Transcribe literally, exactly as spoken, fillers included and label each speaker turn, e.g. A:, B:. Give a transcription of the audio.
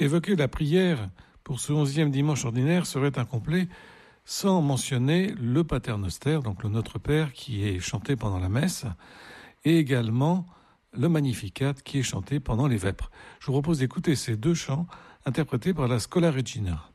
A: évoquer la prière pour ce onzième dimanche ordinaire serait incomplet sans mentionner le Paternoster, donc le Notre Père qui est chanté pendant la messe, et également le Magnificat qui est chanté pendant les vêpres. Je vous propose d'écouter ces deux chants interprétés par la Schola Regina.